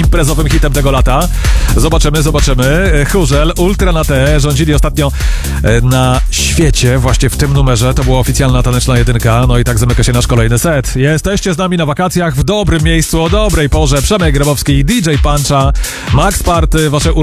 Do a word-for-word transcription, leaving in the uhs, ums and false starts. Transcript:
imprezowym hitem tego lata. Zobaczymy, zobaczymy. Chórzel, Ultra na T rządzili ostatnio na świecie, właśnie w tym numerze. To była oficjalna taneczna jedynka. No i tak zamyka się nasz kolejny set. Jesteście z nami na wakacjach w dobrym miejscu, o dobrej porze. Przemek Grabowski, D J Pancza, Max Party, wasze